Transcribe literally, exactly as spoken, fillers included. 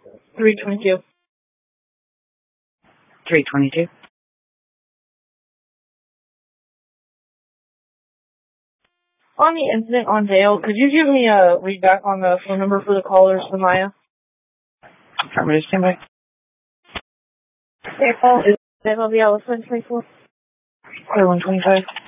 three twenty-two. three twenty-two. On the incident on Dale, could you give me a read back on the phone number for the caller, Samaya? Affirmative, stand by. Hey, Paul, is that will be Alice one twenty-four? Clear one twenty-five.